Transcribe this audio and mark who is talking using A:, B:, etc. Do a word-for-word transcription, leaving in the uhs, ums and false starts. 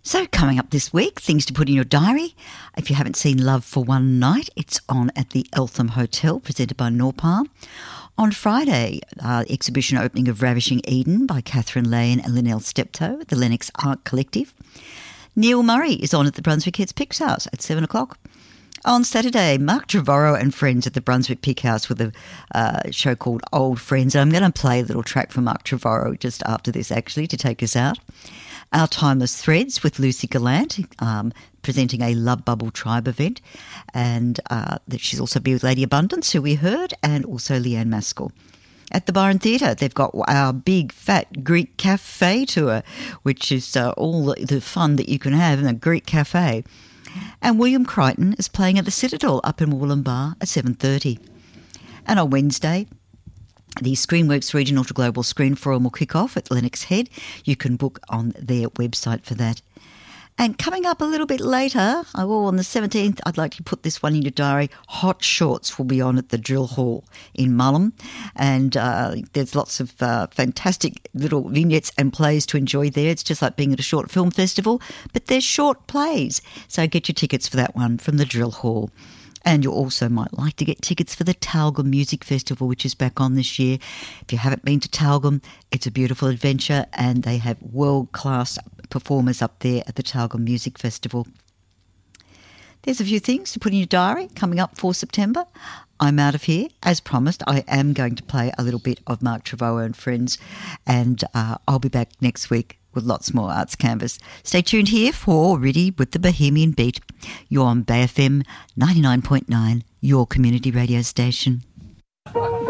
A: So coming up this week, things to put in your diary. If you haven't seen Love for One Night, it's on at the Eltham Hotel, presented by Norpalm. On Friday, uh, exhibition opening of Ravishing Eden by Catherine Lane and Linnell Steptoe at the Lennox Art Collective. Neil Murray is on at the Brunswick Heads Picks House at seven o'clock. On Saturday, Mark Trevorrow and friends at the Brunswick Pig House with a uh, show called Old Friends. And I'm going to play a little track from Mark Trevorrow just after this, actually, to take us out. Our Timeless Threads with Lucy Gallant, um, presenting a Love Bubble Tribe event. And uh, that she's also be with Lady Abundance, who we heard, and also Leanne Maskell. At the Byron Theatre, they've got our big, fat Greek cafe tour, which is uh, all the fun that you can have in a Greek cafe. And William Crichton is playing at the Citadel up in Wollumbar at seven thirty. And on Wednesday, the Screenworks Regional to Global Screen Forum will kick off at Lennox Head. You can book on their website for that. And coming up a little bit later, oh, on the seventeenth, I'd like to put this one in your diary. Hot Shorts will be on at the Drill Hall in Mullum. And uh, there's lots of uh, fantastic little vignettes and plays to enjoy there. It's just like being at a short film festival, but they're short plays. So get your tickets for that one from the Drill Hall. And you also might like to get tickets for the Tyalgum Music Festival, which is back on this year. If you haven't been to Tyalgum, it's a beautiful adventure, and they have world-class performers up there at the Tyalgum Music Festival. There's a few things to put in your diary coming up for September. I'm out of here. As promised, I am going to play a little bit of Mark Trevorrow and Friends, and uh, I'll be back next week with lots more Arts Canvas. Stay tuned here for Riddy with the Bohemian Beat. You're on Bay F M ninety-nine point nine, your community radio station.